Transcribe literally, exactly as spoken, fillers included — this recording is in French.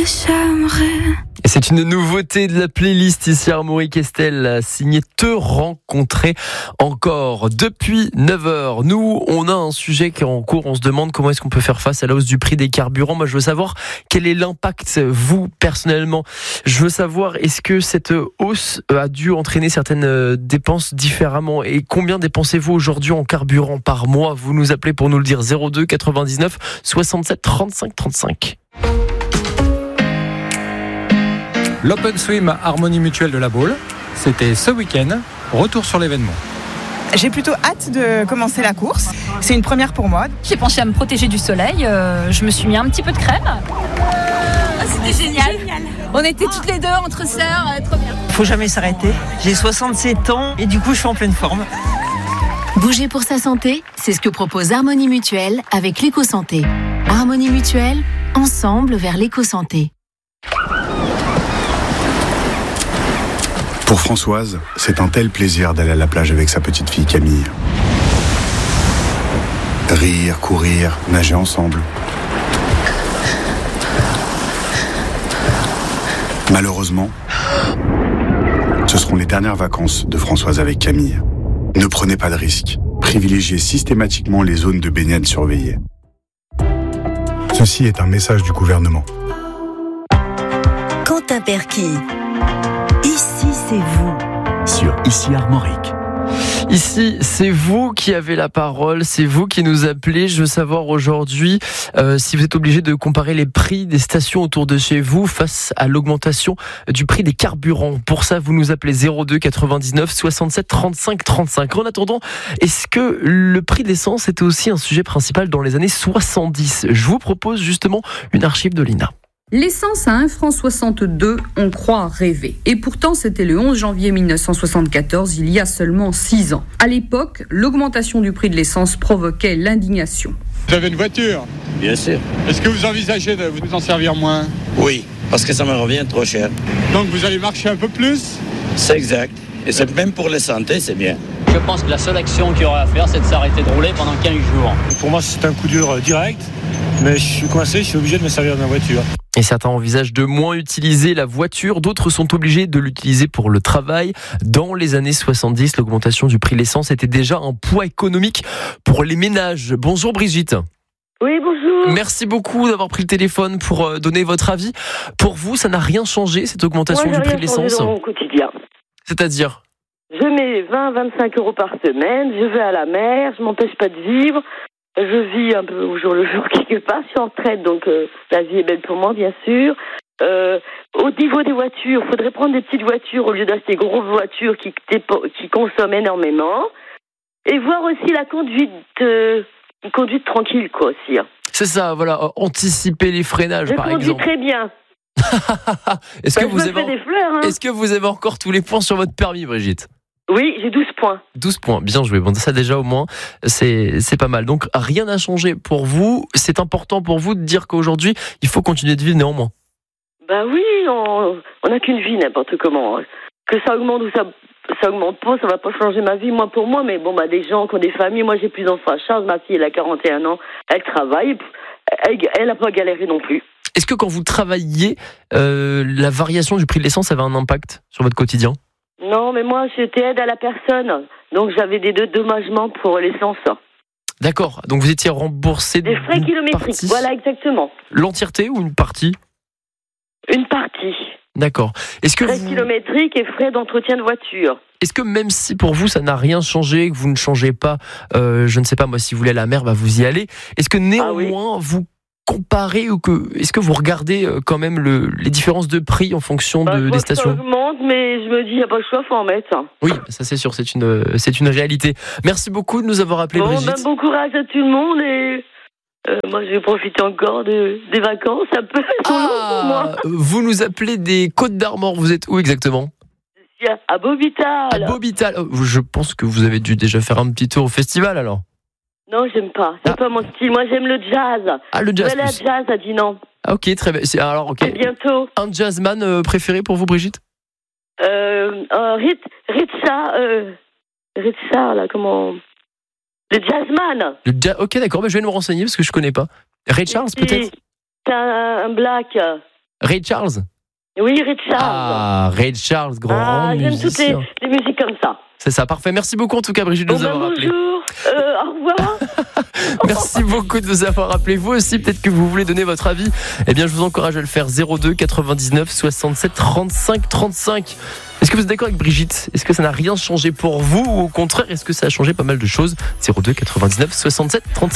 j'aimerais. Et c'est une nouveauté de la playlist ici Armorique Estelle, signée Te rencontrer encore. Depuis neuf heures, nous, on a un sujet qui est en cours. On se demande comment est-ce qu'on peut faire face à la hausse du prix des carburants. Moi, je veux savoir quel est l'impact, vous, personnellement. Je veux savoir, est-ce que cette hausse a dû entraîner certaines dépenses différemment? Et combien dépensez-vous aujourd'hui en carburant par mois? Vous nous appelez pour nous le dire. zéro deux quatre-vingt-dix-neuf soixante-sept trente-cinq trente-cinq. L'Open Swim Harmonie Mutuelle de la Baule, c'était ce week-end. Retour sur l'événement. J'ai plutôt hâte de commencer la course. C'est une première pour moi. J'ai pensé à me protéger du soleil. Euh, je me suis mis un petit peu de crème. Ah, c'était génial. génial. On était toutes les deux entre sœurs, euh, trop bien. Faut jamais s'arrêter. J'ai soixante-sept ans et du coup je suis en pleine forme. Bouger pour sa santé, c'est ce que propose Harmonie Mutuelle avec l'éco-santé. Harmonie Mutuelle, ensemble vers l'éco-santé. Pour Françoise, c'est un tel plaisir d'aller à la plage avec sa petite fille Camille. Rire, courir, nager ensemble. Malheureusement, ce seront les dernières vacances de Françoise avec Camille. Ne prenez pas de risques. Privilégiez systématiquement les zones de baignade surveillées. Ceci est un message du gouvernement. Quentin Perquis. Ici, c'est vous. Sur Ici Armorique. Ici, c'est vous qui avez la parole, c'est vous qui nous appelez. Je veux savoir aujourd'hui euh, si vous êtes obligé de comparer les prix des stations autour de chez vous face à l'augmentation du prix des carburants. Pour ça, vous nous appelez zéro deux quatre-vingt-dix-neuf soixante-sept trente-cinq trente-cinq. En attendant, est-ce que le prix de l'essence était aussi un sujet principal dans les années soixante-dix? Je vous propose justement une archive de l'I N A. L'essence à un franc soixante-deux, on croit rêver. Et pourtant, c'était le onze janvier mille neuf cent soixante-quatorze, il y a seulement six ans. À l'époque, l'augmentation du prix de l'essence provoquait l'indignation. Vous avez une voiture? Bien sûr. Est-ce que vous envisagez de vous en servir moins? Oui, parce que ça me revient trop cher. Donc vous allez marcher un peu plus? C'est exact. Et c'est même pour la santé, c'est bien. Je pense que la seule action qu'il y aurait à faire, c'est de s'arrêter de rouler pendant quinze jours. Pour moi, c'est un coup dur direct, mais je suis coincé, je suis obligé de me servir de ma voiture. Et certains envisagent de moins utiliser la voiture, d'autres sont obligés de l'utiliser pour le travail. Dans les années soixante-dix, l'augmentation du prix de l'essence était déjà un poids économique pour les ménages. Bonjour Brigitte. Oui, bonjour. Merci beaucoup d'avoir pris le téléphone pour donner votre avis. Pour vous, ça n'a rien changé, cette augmentation Moi, du prix de l'essence? dans mon quotidien. C'est-à-dire? Je mets vingt à vingt-cinq euros par semaine, je vais à la mer, je m'empêche pas de vivre. Je vis un peu au jour le jour quelque part, je suis en retraite, donc euh, la vie est belle pour moi, bien sûr. Euh, au niveau des voitures, il faudrait prendre des petites voitures au lieu d'acheter des grosses voitures qui, qui consomment énormément. Et voir aussi la conduite, euh, une conduite tranquille, quoi, aussi. Hein. C'est ça, voilà, euh, anticiper les freinages, je par exemple. Je conduis très bien. Est-ce, bah, que vous avez, des fleurs, hein. Est-ce que vous avez encore tous les points sur votre permis, Brigitte? Oui, j'ai douze points. douze points, bien joué. Bon, ça déjà au moins, c'est, c'est pas mal. Donc rien n'a changé pour vous. C'est important pour vous de dire qu'aujourd'hui, il faut continuer de vivre néanmoins. Bah oui, on n'a qu'une vie n'importe comment. Que ça augmente ou ça, ça augmente pas, ça va pas changer ma vie, moi pour moi. Mais bon, bah des gens qui ont des familles, moi j'ai plus d'enfants à charge. Ma fille, elle a quarante et un ans, elle travaille, elle, elle a pas galéré non plus. Est-ce que quand vous travailliez, euh, la variation du prix de l'essence avait un impact sur votre quotidien? Non, mais moi, j'étais aide à la personne. Donc, j'avais des dédommagements pour l'essence. D'accord. Donc, vous étiez remboursé des frais kilométriques. Partie. Voilà, exactement. L'entièreté ou une partie? Une partie. D'accord. Est-ce que frais vous... kilométriques et frais d'entretien de voiture. Est-ce que même si pour vous, ça n'a rien changé, que vous ne changez pas, euh, je ne sais pas, moi, si vous voulez à la mer, bah, vous y allez. Est-ce que néanmoins, ah oui. vous comparez ou que est-ce que vous regardez quand même le, les différences de prix en fonction bah, de, des stations? Ça augmente, mais je me dis, il n'y a pas le choix, il faut en mettre. Oui, ça c'est sûr, c'est une, c'est une réalité. Merci beaucoup de nous avoir appelé, bon, Brigitte. Bah, bon courage à tout le monde et euh, moi je vais profiter encore de, des vacances, ça peut être ah, long pour moi. Vous nous appelez des Côtes d'Armor, vous êtes où exactement? Je suis à Bobital. À Bobital, je pense que vous avez dû déjà faire un petit tour au festival alors. Non, j'aime pas. C'est ah. pas mon style. Moi, j'aime le jazz. Ah, le jazz. Le jazz a dit non. Ah, ok, très bien. C'est, alors, ok. À bientôt. Un jazzman euh, préféré pour vous, Brigitte? Euh, euh Rit, Ritsa, euh, Ritsa, là, comment? Le jazzman. Le ja... Ok, d'accord. Mais je vais me renseigner parce que je connais pas. Ray Charles, peut-être? C'est un, un black. Ray Charles. Oui, Ray Charles. Ah, Ray Charles, grand Ah, j'aime musicien. toutes les, les musiques comme ça. C'est ça, parfait. Merci beaucoup en tout cas, Brigitte, de Bon, nous ben, avoir appelé. bonjour, euh, au revoir. Merci beaucoup de nous avoir appelé. Vous aussi, peut-être que vous voulez donner votre avis. Eh bien, je vous encourage à le faire. zéro deux quatre-vingt-dix-neuf soixante-sept trente-cinq trente-cinq. Est-ce que vous êtes d'accord avec Brigitte ? Est-ce que ça n'a rien changé pour vous ou au contraire, est-ce que ça a changé pas mal de choses ? zéro deux quatre-vingt-dix-neuf soixante-sept trente-cinq